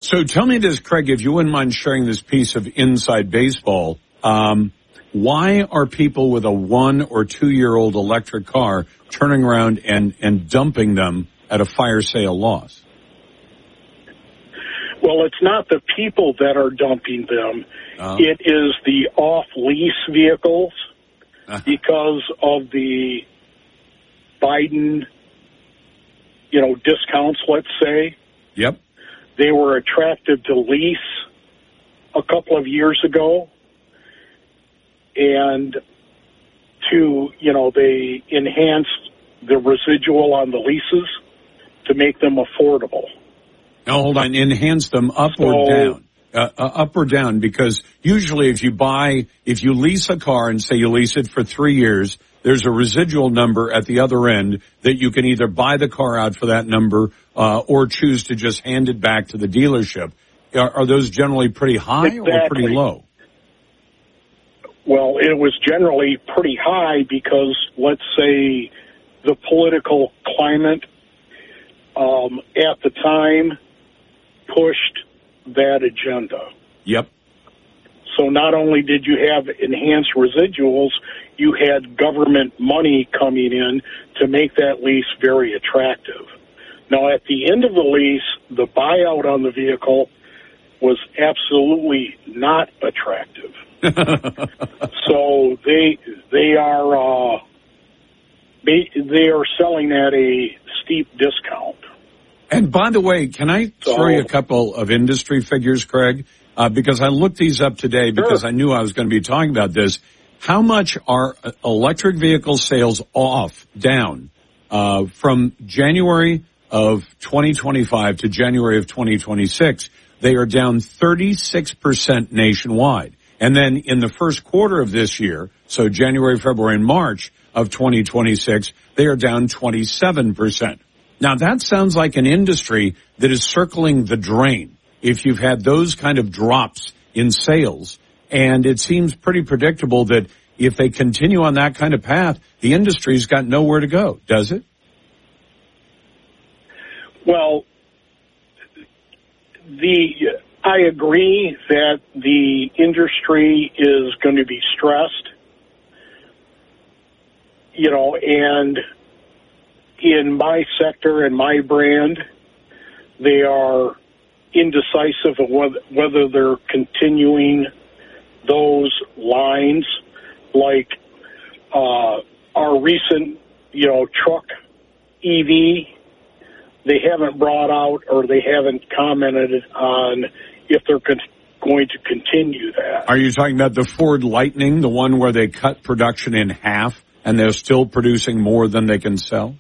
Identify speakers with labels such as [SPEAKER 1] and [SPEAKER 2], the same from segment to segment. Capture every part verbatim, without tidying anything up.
[SPEAKER 1] So tell me this, Craig, if you wouldn't mind sharing this piece of inside baseball, um, why are people with a one or two year old electric car turning around and, and dumping them at a fire sale loss?
[SPEAKER 2] Well, it's not the people that are dumping them.
[SPEAKER 1] Uh,
[SPEAKER 2] it is the off-lease vehicles
[SPEAKER 1] uh,
[SPEAKER 2] because of the Biden, you know, discounts, let's say.
[SPEAKER 1] Yep.
[SPEAKER 2] They were attractive to lease a couple of years ago. And to, you know, they enhanced the residual on the leases to make them affordable.
[SPEAKER 1] Now, hold on. Enhance them up
[SPEAKER 2] So,
[SPEAKER 1] or down? Uh, uh, up or down? Because usually if you buy, if you lease a car and say you lease it for three years, there's a residual number at the other end that you can either buy the car out for that number uh, or choose to just hand it back to the dealership. Are, are those generally pretty high
[SPEAKER 2] exactly.
[SPEAKER 1] or pretty low?
[SPEAKER 2] Well, it was generally pretty high because, let's say, the political climate um, at the time pushed that agenda.
[SPEAKER 1] Yep.
[SPEAKER 2] So not only did you have enhanced residuals, you had government money coming in to make that lease very attractive. Now, at the end of the lease, the buyout on the vehicle was absolutely not attractive. So they they are uh, they, they are selling at a steep discount.
[SPEAKER 1] And by the way, can I
[SPEAKER 2] so,
[SPEAKER 1] throw you a couple of industry figures, Craig? Uh, because I looked these up today because
[SPEAKER 2] sure.
[SPEAKER 1] I knew I was going to be talking about this. How much are electric vehicle sales off, down, uh, from January of twenty twenty-five to January of twenty twenty-six? They are down thirty-six percent nationwide. And then in the first quarter of this year, so January, February, and March of twenty twenty-six, they are down twenty-seven percent. Now, that sounds like an industry that is circling the drain if you've had those kind of drops in sales. And it seems pretty predictable that if they continue on that kind of path, the industry's got nowhere to go, does it?
[SPEAKER 2] Well, the I agree that the industry is going to be stressed, you know, and in my sector and my brand, they are indecisive of whether, whether they're continuing those lines, like uh, our recent, you know, truck E V. They haven't brought out or they haven't commented on if they're con- going to continue that.
[SPEAKER 1] Are you talking about the Ford Lightning, the one where they cut production in half and they're still producing more than they can sell?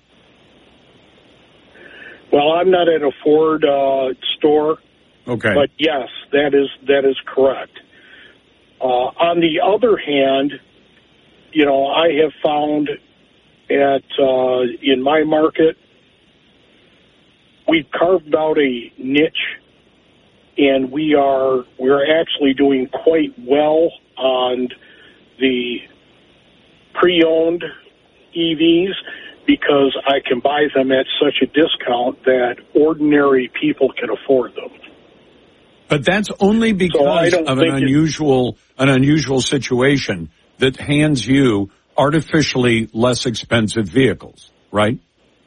[SPEAKER 2] Well, I'm not at a Ford uh, store.
[SPEAKER 1] Okay.
[SPEAKER 2] But yes, that is that is correct. Uh, on the other hand, you know, I have found at uh, in my market, we've carved out a niche, and we are we're actually doing quite well on the pre-owned E Vs because I can buy them at such a discount that ordinary people can afford them.
[SPEAKER 1] But that's only because
[SPEAKER 2] so
[SPEAKER 1] of an unusual an unusual situation that hands you artificially less expensive vehicles, right?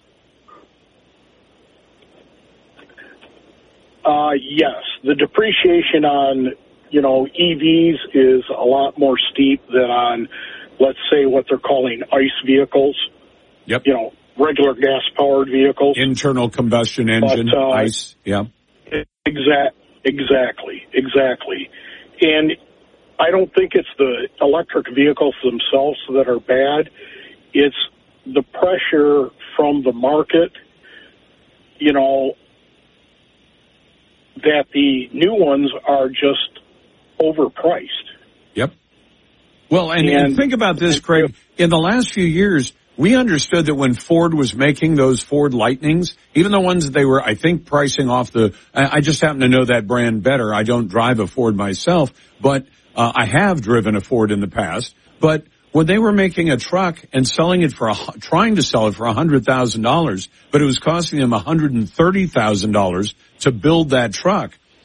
[SPEAKER 2] Uh, yes. The depreciation on, you know, E Vs is a lot more steep than on, let's say, what they're calling ICE vehicles.
[SPEAKER 1] Yep.
[SPEAKER 2] You know, regular gas-powered vehicles.
[SPEAKER 1] Internal combustion engine,
[SPEAKER 2] but, uh,
[SPEAKER 1] ICE, yeah.
[SPEAKER 2] Exact, exactly, exactly. And I don't think it's the electric vehicles themselves that are bad. It's the pressure from the market, you know, that the new ones are just overpriced.
[SPEAKER 1] Yep. Well, and,
[SPEAKER 2] and,
[SPEAKER 1] and think about this, Craig. In the last few years, we understood that when Ford was making those Ford Lightnings, even the ones that they were, I think, pricing off the, I just happen to know that brand better. I don't drive a Ford myself, but uh, I have driven a Ford in the past. But when they were making a truck and selling it for, a, trying to sell it for one hundred thousand dollars, but it was costing them one hundred thirty thousand dollars to build that truck,